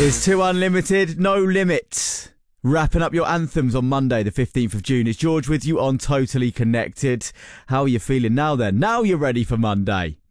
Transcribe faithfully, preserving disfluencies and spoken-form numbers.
It's two Unlimited, no limits. Wrapping up your anthems on Monday, the fifteenth of June. It's George with you on Totally Connected. How are you feeling now then? Now you're ready for Monday.